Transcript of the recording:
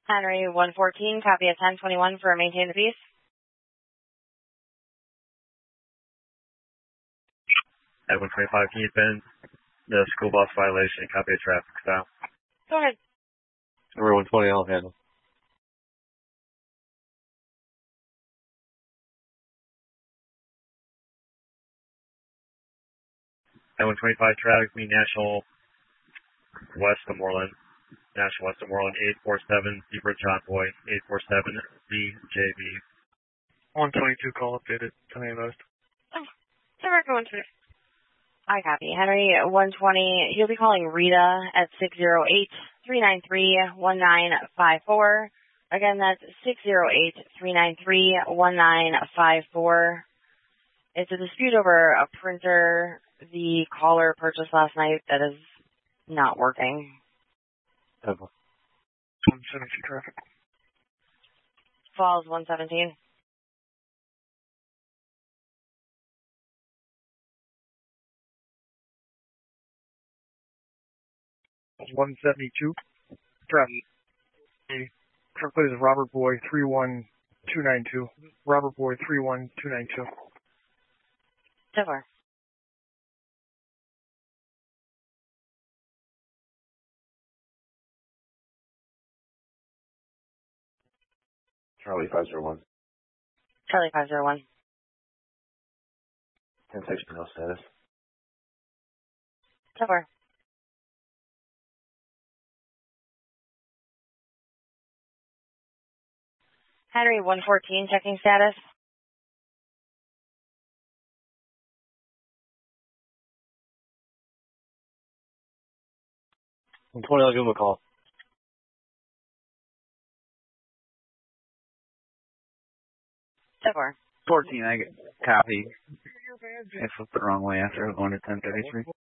Henry 114, copy of 1021 for maintain the peace. At 125, can you bend the school bus violation, copy of traffic stop? Go ahead. Number 120, I'll handle. At 125, traffic mean National West of Moreland. National West of Moreland, 847, Zebra John Boy, 847, ZJB. 122, call updated. Tell me about it. Oh, so we're going to. I copy. Henry 120, you'll be calling Rita at 608-393-1954. Again, that's 608-393-1954. It's a dispute over a printer the caller purchased last night that is not working. 117 traffic. Falls 117. Falls 172. Traffic. Truck plate is Robert Boy 31292. Robert Boy 31292. So far. Charlie 501. Charlie 501. 10-6 no status. So far. Henry 114, checking status. I'm 20, I'll give him a call. So far. 14, I get copy. I flipped the wrong way after going to 1033.